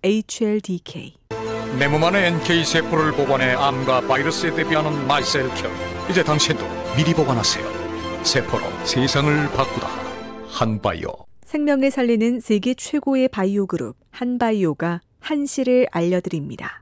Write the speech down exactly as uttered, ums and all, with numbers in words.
에이치엘디케이. 내 몸 안에 엔케이 세포를 보관해 암과 바이러스에 대비하는 마이셀큐. 이제 당신도 미리 보관하세요. 세포로 세상을 바꾸다. 한바이오. 생명을 살리는 세계 최고의 바이오 그룹 한바이오가 한시를 알려드립니다.